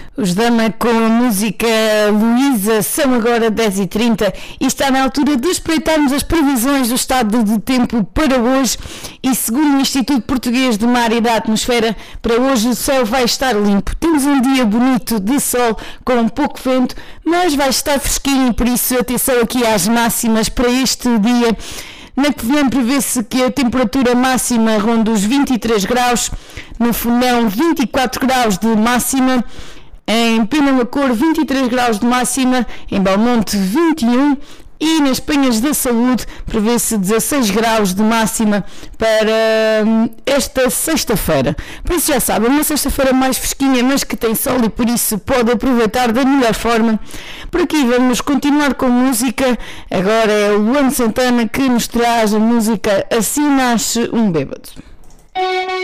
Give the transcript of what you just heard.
Os Dama com a música Luísa são agora 10h30 e está na altura de espreitarmos as previsões do estado do tempo para hoje e segundo o Instituto Português do Mar e da Atmosfera, para hoje o céu vai estar limpo. Temos um dia bonito de sol com um pouco vento, mas vai estar fresquinho, por isso atenção aqui às máximas para este dia. Na Covilhã prevê-se que a temperatura máxima ronda os 23 graus, no Fundão 24 graus de máxima, em Penamacor 23 graus de máxima, em Belmonte 21 e nas Penhas da Saúde prevê-se 16 graus de máxima para esta sexta-feira. Por isso já sabem, uma sexta-feira mais fresquinha, mas que tem sol e por isso pode aproveitar da melhor forma. Por aqui vamos continuar com música. Agora é o Luan Santana que nos traz a música Assim Nasce um Bêbado.